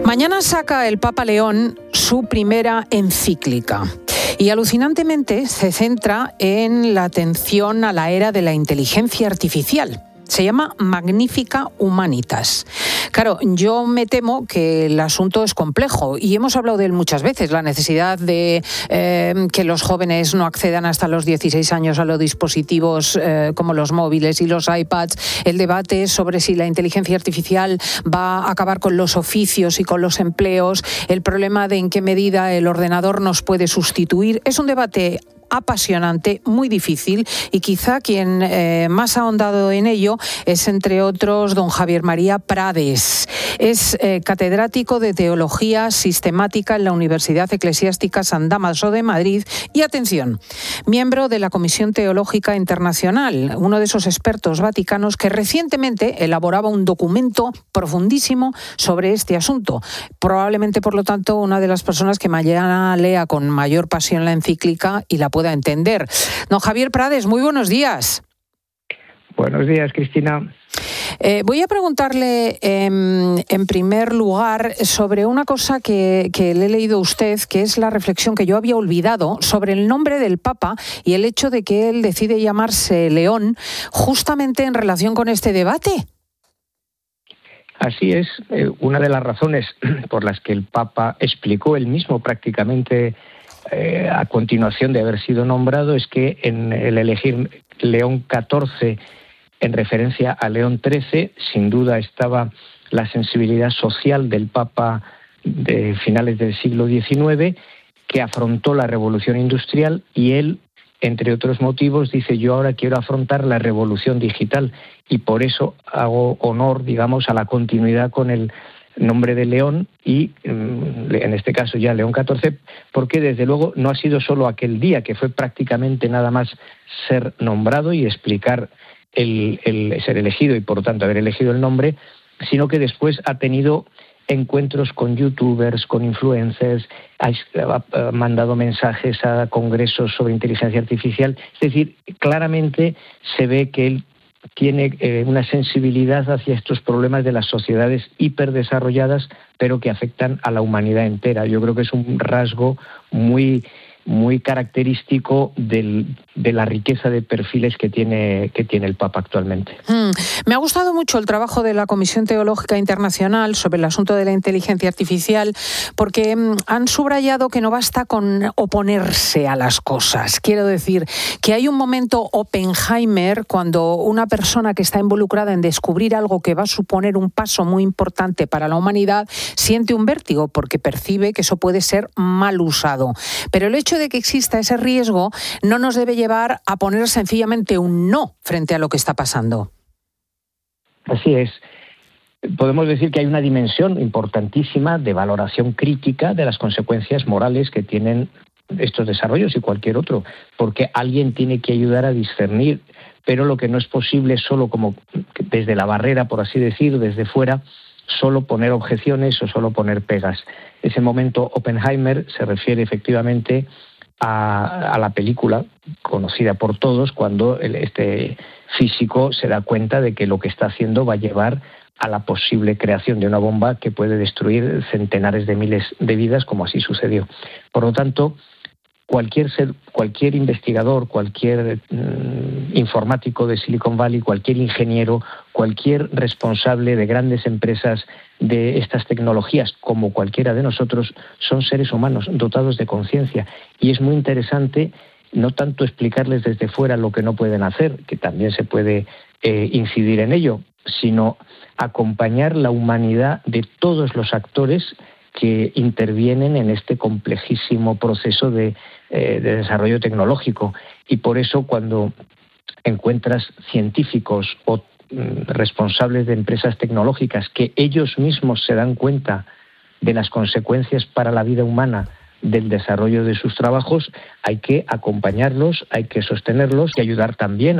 Mañana saca el Papa León su primera encíclica y alucinantemente se centra en la atención a la era de la inteligencia artificial. Se llama Magnificat Humanitas. Claro, yo me temo que el asunto es complejo y hemos hablado de él muchas veces, la necesidad de que los jóvenes no accedan hasta los 16 años a los dispositivos como los móviles y los iPads, el debate sobre si la inteligencia artificial va a acabar con los oficios y con los empleos, el problema de en qué medida el ordenador nos puede sustituir. Es un debate apasionante, muy difícil, y quizá quien más ha ahondado en ello es, entre otros, don Javier María Prades. Es catedrático de Teología Sistemática en la Universidad Eclesiástica San Dámaso de Madrid y, atención, miembro de la Comisión Teológica Internacional, uno de esos expertos vaticanos que recientemente elaboraba un documento profundísimo sobre este asunto. Probablemente, por lo tanto, una de las personas que mañana lea con mayor pasión la encíclica y la pueda entender. Don Javier Prades, muy buenos días. Buenos días, Cristina. Voy a preguntarle en primer lugar sobre una cosa que le he leído a usted, que es la reflexión que yo había olvidado sobre el nombre del Papa y el hecho de que él decide llamarse León justamente en relación con este debate. Así es, una de las razones por las que el Papa explicó él mismo prácticamente a continuación de haber sido nombrado es que en el elegir León XIV en referencia a León XIII, sin duda estaba la sensibilidad social del Papa de finales del siglo XIX, que afrontó la revolución industrial, y él, entre otros motivos, dice: yo ahora quiero afrontar la revolución digital, y por eso hago honor, digamos, a la continuidad con el nombre de León, y en este caso ya León XIV, porque desde luego no ha sido solo aquel día, que fue prácticamente nada más ser nombrado y explicar el ser elegido y por lo tanto haber elegido el nombre, sino que después ha tenido encuentros con youtubers, con influencers, ha mandado mensajes a congresos sobre inteligencia artificial. Es decir, claramente se ve que él tiene una sensibilidad hacia estos problemas de las sociedades hiperdesarrolladas, pero que afectan a la humanidad entera. Yo creo que es un rasgo muy característico de la riqueza de perfiles que tiene el Papa actualmente. Me ha gustado mucho el trabajo de la Comisión Teológica Internacional sobre el asunto de la inteligencia artificial, porque han subrayado que no basta con oponerse a las cosas. Quiero decir que hay un momento Oppenheimer cuando una persona que está involucrada en descubrir algo que va a suponer un paso muy importante para la humanidad siente un vértigo porque percibe que eso puede ser mal usado. Pero el hecho de que exista ese riesgo no nos debe llevar a poner sencillamente un no frente a lo que está pasando. Así es. Podemos decir que hay una dimensión importantísima de valoración crítica de las consecuencias morales que tienen estos desarrollos y cualquier otro, porque alguien tiene que ayudar a discernir, pero lo que no es posible es solo como desde la barrera, por así decir, desde fuera, solo poner objeciones o solo poner pegas. Ese momento Oppenheimer se refiere efectivamente a la película conocida por todos, cuando este físico se da cuenta de que lo que está haciendo va a llevar a la posible creación de una bomba que puede destruir centenares de miles de vidas, como así sucedió. Por lo tanto, cualquier investigador, cualquier informático de Silicon Valley, cualquier ingeniero, cualquier responsable de grandes empresas de estas tecnologías, como cualquiera de nosotros, son seres humanos dotados de conciencia. Y es muy interesante no tanto explicarles desde fuera lo que no pueden hacer, que también se puede incidir en ello, sino acompañar la humanidad de todos los actores que intervienen en este complejísimo proceso de desarrollo tecnológico. Y por eso, cuando encuentras científicos o responsables de empresas tecnológicas que ellos mismos se dan cuenta de las consecuencias para la vida humana del desarrollo de sus trabajos, hay que acompañarlos, hay que sostenerlos y ayudar también